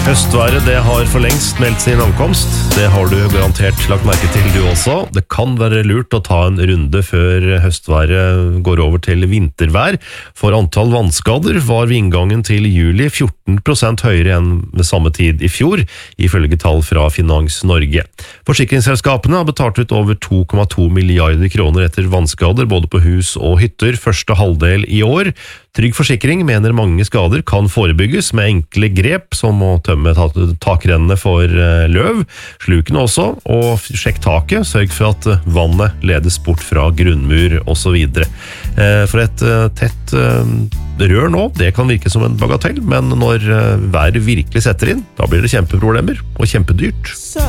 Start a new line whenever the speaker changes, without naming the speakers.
Høstværet det har for lengst meldt sin ankomst. Det har du garantert lagt merke til du også. Det kan være lurt å ta en runde før høstværet går over til vintervær. For antall vannskader var ved inngangen til juli 14% høyere enn ved samme tid i fjor, ifølge tall fra Finans Norge. Forsikringsselskapene har betalt ut over 2,2 milliarder kroner etter vannskader både på hus og hytter første halvdel i år. Trygg Forsikring mener mange skader kan forebygges med enkle grep som å tømme takrennene for løv, slukene også, og sjekk taket, sørg for at vannet ledes bort fra grunnmur og så videre. For et tett rør nå, det kan virke som en bagatell, men når været virkelig setter inn, da blir det kjempeproblemer og kjempedyrt.